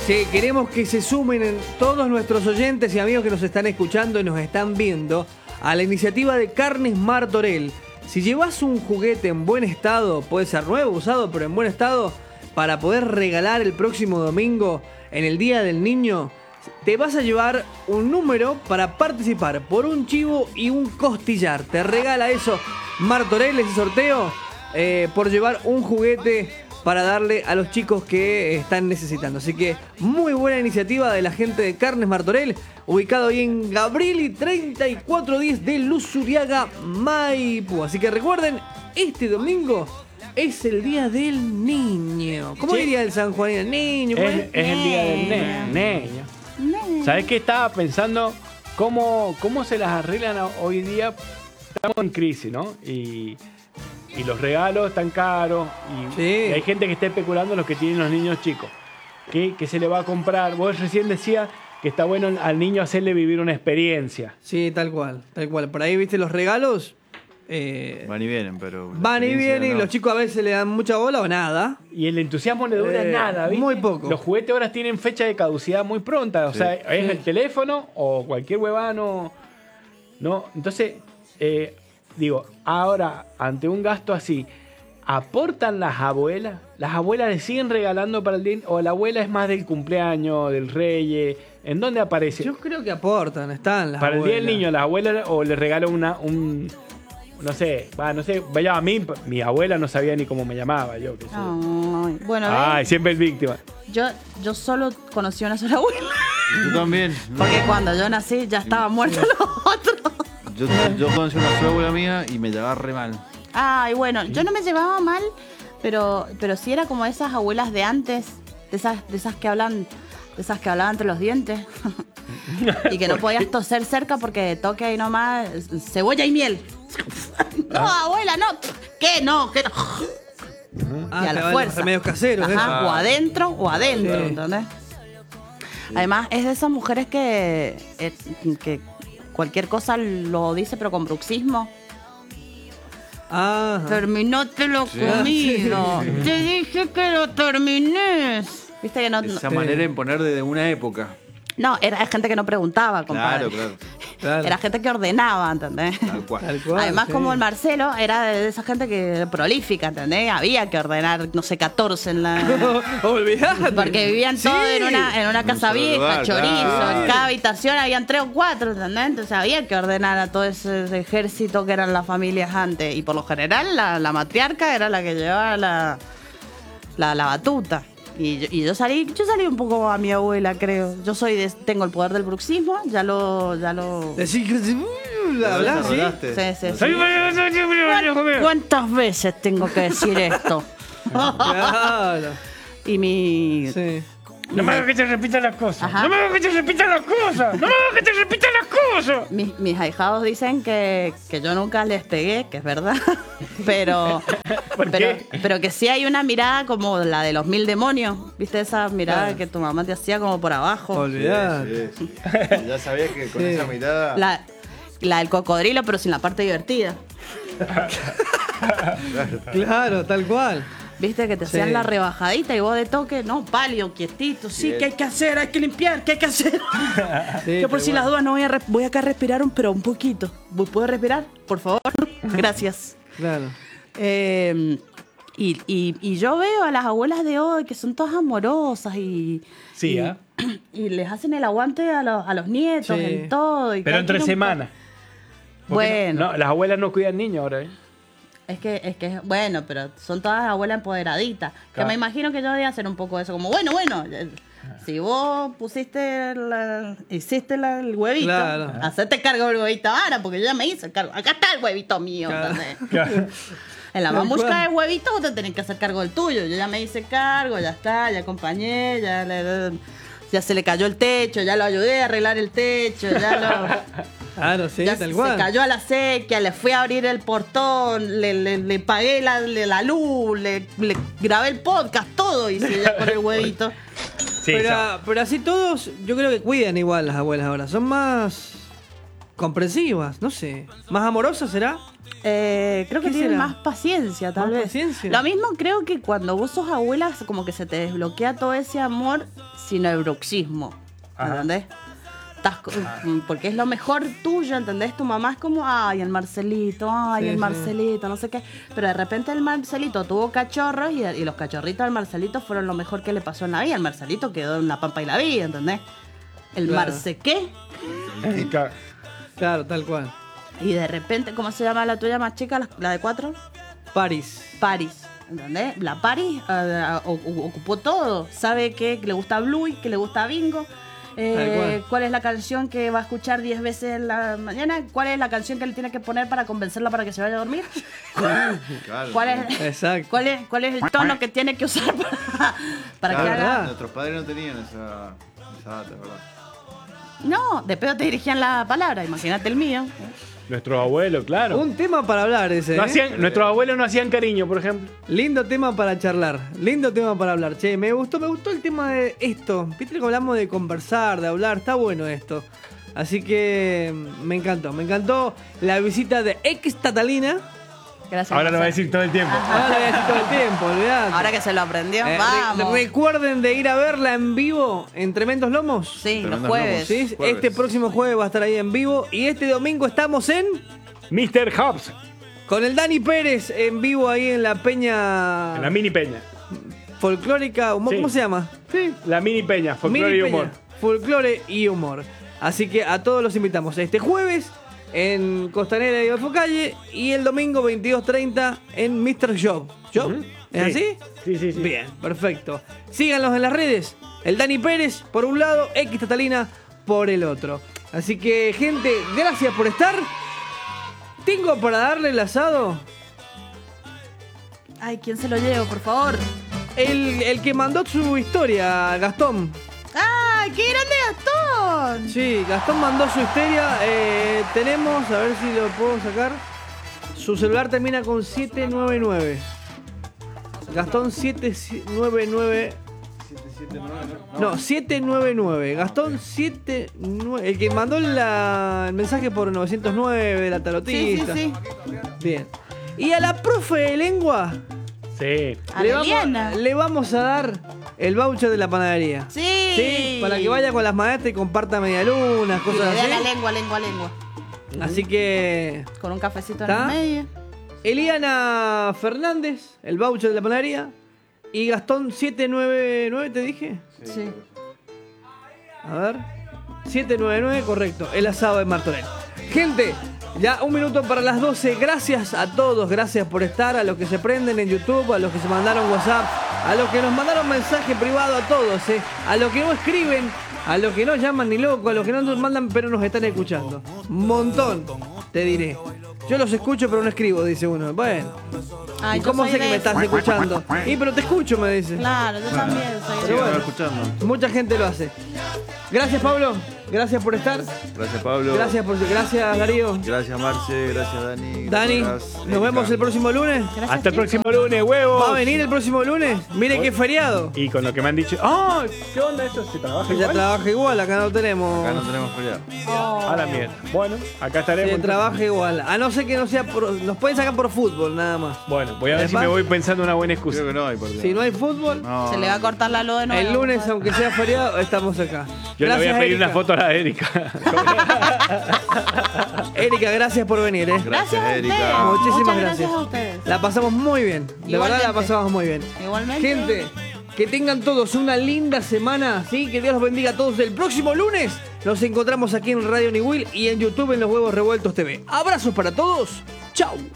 Sí, queremos que se sumen todos nuestros oyentes y amigos que nos están escuchando y nos están viendo a la iniciativa de Carnes Martorell. Si llevas un juguete en buen estado, puede ser nuevo, usado, pero en buen estado, para poder regalar el próximo domingo en el Día del Niño, te vas a llevar un número para participar por un chivo y un costillar. Te regala eso Martorell, ese sorteo, por llevar un juguete para darle a los chicos que están necesitando. Así que muy buena iniciativa de la gente de Carnes Martorell, ubicado ahí en Gabrieli 3410 de Luzuriaga, Maipú. Así que recuerden, este domingo es el Día del Niño. ¿Cómo diría el sanjuanino? Niño. Es el Día del niño. ¿Sabés qué estaba pensando? ¿Cómo se las arreglan hoy día? Estamos en crisis, ¿no? Y los regalos están caros. Y hay gente que está especulando, los que tienen los niños chicos. ¿Qué se le va a comprar? Vos recién decías que está bueno al niño hacerle vivir una experiencia. Sí, tal cual. Por ahí, viste, los regalos... van y vienen, pero... Van y vienen, y los chicos a veces le dan mucha bola o nada. Y el entusiasmo le dura nada, ¿viste? Muy poco. Los juguetes ahora tienen fecha de caducidad muy pronta. O sea, es el teléfono o cualquier huevano. ¿No? Entonces, digo, ahora, ante un gasto así, ¿aportan las abuelas? ¿Las abuelas le siguen regalando para el día? ¿O la abuela es más del cumpleaños, del Reyes? ¿En dónde aparece? Yo creo que aportan, están las para abuelas. El Día del Niño, las abuelas o le regalan no sé, vaya a mí, mi abuela no sabía ni cómo me llamaba, yo qué sé. Ay, bueno, siempre el víctima. Yo solo conocí a una sola abuela. Yo también. Porque cuando yo nací ya estaban muertos los otros. Yo conocí una sola abuela mía y me llevaba re mal. Ay, bueno, yo no me llevaba mal, pero sí era como esas abuelas de antes, de esas que hablan entre los dientes. Y que no podías toser cerca porque toque ahí nomás cebolla y miel. No, abuela, no. ¿Qué no? ¿Qué no? Y a la fuerza. Remedios caseros. Ajá, o adentro, ¿entendés? Además, es de esas mujeres que cualquier cosa lo dice, pero con bruxismo. Terminaste lo comido. Te dije que lo termines. ¿Viste que no? Esa manera de imponer desde una época. No, era gente que no preguntaba, compadre. Claro. Era gente que ordenaba, ¿entendés? Tal cual. Además, como el Marcelo era de esa gente que prolífica, ¿entendés? Había que ordenar, no sé, 14 en la... Olvidate. Porque vivían todos en una casa vieja, lugar, chorizo. Claro. En cada habitación habían 3 o 4, ¿entendés? Entonces había que ordenar a todo ese ejército que eran las familias antes. Y por lo general, la matriarca era la que llevaba la batuta. Y yo salí un poco a mi abuela, creo. Yo tengo el poder del bruxismo, ya lo... Decís que hablas, ¿sí? Sí. ¿Cuántas veces tengo que decir esto? Claro. Y mi... Sí. No me hagas que te repitan las cosas. Ajá. No me hagas que te repitan las cosas. No me hagas que te repitan las cosas. Mis ahijados dicen que yo nunca les pegué, que es verdad. Pero que sí hay una mirada como la de los 1000 demonios. ¿Viste esa mirada que tu mamá te hacía como por abajo? Olvidate. Sí. Ya sabías que con esa mirada... La del cocodrilo, pero sin la parte divertida. Claro, tal cual. Viste que te hacían la rebajadita y vos de toque, no, pálido, quietito, sí, ¿qué hay que hacer? Hay que limpiar, ¿qué hay que hacer? Yo por si las dudas no voy acá a respirar, pero un poquito. ¿Puedo respirar? Por favor. Gracias. Claro. Y yo veo a las abuelas de hoy que son todas amorosas y les hacen el aguante a los nietos en todo. Pero entre semanas. Bueno. No, las abuelas no cuidan niños ahora, ¿eh? Es que bueno, pero son todas abuelas empoderaditas. Claro. Que me imagino que yo voy a hacer un poco de eso. Como, bueno, si vos hiciste el huevito, claro, hacete cargo del huevito ahora, porque yo ya me hice el cargo. Acá está el huevito mío. Claro. En la mamushka de huevito vos te tenés que hacer cargo del tuyo. Yo ya me hice cargo, ya está, ya acompañé, ya se le cayó el techo, ya lo ayudé a arreglar el techo, Claro, sí, ya tal cual. Se cayó a la sequía, le fui a abrir el portón, le pagué la luz, le grabé el podcast, todo hice ya con el huevito. Sí, pero así todos, yo creo que cuidan igual las abuelas ahora. Son más comprensivas, no sé. ¿Más amorosas será? Creo que ¿Qué tienen será? más paciencia, tal ¿Más vez. paciencia? Lo mismo creo que cuando vos sos abuela, como que se te desbloquea todo ese amor sin el bruxismo. Ajá. ¿Entendés? Porque es lo mejor tuyo, ¿entendés? Tu mamá es como, ay, el Marcelito, ay, Sí, el sí. Marcelito, no sé qué. Pero de repente el Marcelito tuvo cachorros y los cachorritos del Marcelito fueron lo mejor que le pasó en la vida. El Marcelito quedó en la pampa y la vida, ¿entendés? El Claro. Marce qué. Claro, tal cual. Y de repente, ¿cómo se llama la tuya más chica, la de 4? Paris. Paris, ¿entendés? La Paris ocupó todo. Sabe que le gusta Bluey, que le gusta Bingo. Tal cual. ¿Cuál es la canción que va a escuchar 10 veces en la mañana? ¿Cuál es la canción que le tiene que poner para convencerla para que se vaya a dormir? Claro. ¿Cuál es, Exacto. cuál es el tono que tiene que usar para que Claro, haga? nuestros padres no tenían esa data, ¿verdad? No, de pedo te dirigían la palabra, imagínate el mío. Nuestros abuelos, claro. Un tema para hablar ese. No ¿eh? nuestros abuelos no hacían cariño, por ejemplo. Lindo tema para charlar. Lindo tema para hablar. Che, me gustó el tema de esto. Viste que hablamos de conversar, de hablar. Está bueno esto. Así que me encantó. Me encantó la visita de ex Tatalina. Gracias. Ahora lo va a Marcelo. decir todo el tiempo. Ahora la voy a decir todo el tiempo, olvidate. Ahora que se lo aprendió, vamos. Recuerden de ir a verla en vivo en Tremendos Lomos. Sí, los Tremendos jueves. lomos. ¿Sí? Jueves. Este próximo jueves va a estar ahí en vivo. Y este domingo estamos Mr. Hobbs, con el Dani Pérez en vivo ahí en la Peña en la mini peña. Folclórica. Sí. ¿Cómo se llama? Sí, la mini peña, folclore Mini y Peña, humor. Folclore y humor. Así que a todos los invitamos este jueves en Costanera y Golfo Calle y el domingo 22:30 en Mr. Job. ¿Job? Ujú. ¿Es Sí. así? Sí, sí, sí. Bien, perfecto. Síganlos en las redes. El Dani Pérez por un lado, X Tatalina por el otro. Así que, gente, gracias por estar. Tengo para darle el asado. Ay, ¿quién se lo llevo, por favor? El que mandó su historia, Gastón. ¡Ay, qué grande Gastón! Sí, Gastón mandó su histeria. Tenemos, a ver si lo puedo sacar. Su celular termina con 799. Gastón 799. No, 799. Gastón 79. El que mandó el mensaje por 909 de la Sí, sí, tarotista. sí. Bien. Y a la profe de lengua Sí. A Liliana. le vamos a dar el voucher de la panadería. Sí. Sí, para que vaya con las maestras y comparta medialunas, Y cosas le dé la así. lengua. Así que Con un cafecito ¿Está? en el medio. Eliana Fernández, el voucher de la panadería. Y Gastón 799, ¿te dije? Sí. A ver. 799, correcto. El asado de Martorell. Gente, ya un minuto para las 12. Gracias a todos, gracias por estar. A los que se prenden en YouTube, a los que se mandaron WhatsApp, a los que nos mandaron mensaje privado, a todos, a los que no escriben, a los que no llaman ni loco, a los que no nos mandan pero nos están escuchando. Montón, te diré. Yo los escucho pero no escribo, dice uno. Bueno, Ay, ¿y yo cómo soy sé que de me esas. estás escuchando? Y pero te escucho, me dice. Claro, yo también soy de Sí, bueno. escuchando. Mucha gente lo hace. Gracias, Pablo. Gracias por estar. Gracias, Pablo. Gracias, Darío. Gracias, Marce. Gracias, Dani. Dani, Gracias, nos Erika. vemos el próximo lunes. Gracias, Hasta el chicos. próximo lunes, huevos. ¿Va a venir el próximo lunes? Mire qué feriado. Y con lo que me han dicho, ¡ah! ¿Qué onda esto? ¿Se trabaja Ella igual? trabaja igual, acá no tenemos. Acá no tenemos feriado. A la mierda. Bueno, acá estaremos. Se trabaja igual. A no ser que no sea nos pueden sacar por fútbol, nada más. Bueno, voy a ver si ¿Además? me voy pensando una buena excusa. Creo que no hay partido. Si no hay fútbol, No, Se le va a cortar la luz de nuevo. el lunes, aunque sea feriado, estamos acá. Yo le voy a pedir Erika. una foto a la Erika. Erika, gracias por venir, Gracias a Erika. ustedes. Muchísimas Muchas gracias. a ustedes. La pasamos muy bien. De verdad la Igualmente. pasamos muy bien. Igualmente. Gente, que tengan todos una linda semana, ¿sí? Que Dios los bendiga a todos. El próximo lunes nos encontramos aquí en Radio Niwil y en YouTube en Los Huevos Revueltos TV. Abrazos para todos. Chau.